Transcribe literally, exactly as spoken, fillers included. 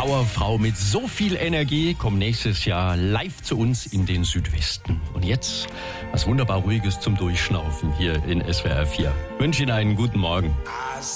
Powerfrau mit so viel Energie kommt nächstes Jahr live zu uns in den Südwesten. Und jetzt was wunderbar Ruhiges zum Durchschnaufen hier in S W R vier. Ich wünsche Ihnen einen guten Morgen.